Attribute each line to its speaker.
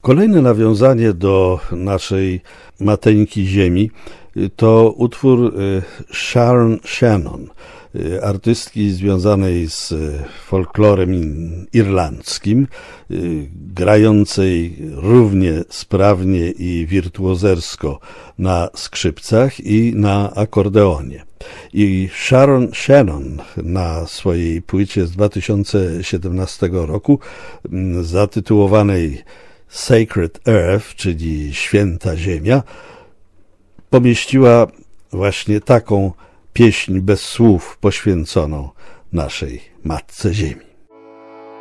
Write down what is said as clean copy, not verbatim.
Speaker 1: Kolejne nawiązanie do naszej mateńki ziemi to utwór Sharon Shannon, artystki związanej z folklorem irlandzkim, grającej równie sprawnie i wirtuozersko na skrzypcach i na akordeonie. I Sharon Shannon na swojej płycie z 2017 roku zatytułowanej Sacred Earth, czyli Święta Ziemia, pomieściła właśnie taką pieśń bez słów poświęconą naszej Matce Ziemi.